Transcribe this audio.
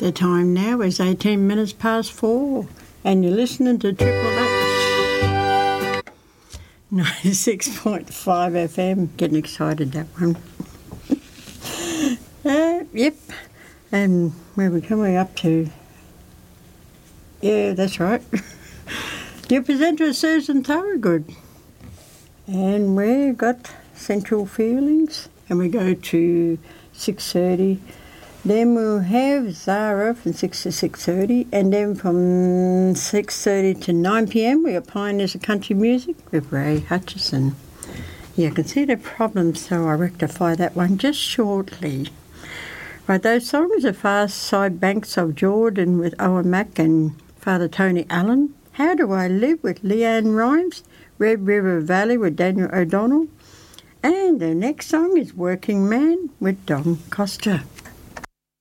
The time now is 18 minutes past 4, and you're listening to Triple H 96.5 FM. Getting excited, that one. Yep. And where we're coming up to... Yeah, that's right. Your presenter is Susan Thorogood. And we've got Central Feelings, and we go to 6:30. Then we'll have Zara from 6 to 6:30, and then from 6:30 to 9 p.m. we are Pioneers of Country Music with Ray Hutchison. Yeah, I can see the problem, so I'll rectify that one just shortly. Right, those songs are Far Side Banks of Jordan with Owen Mack and Father Tony Allen, How Do I Live with Leanne Rimes, Red River Valley with Daniel O'Donnell, and the next song is Working Man with Don Costa.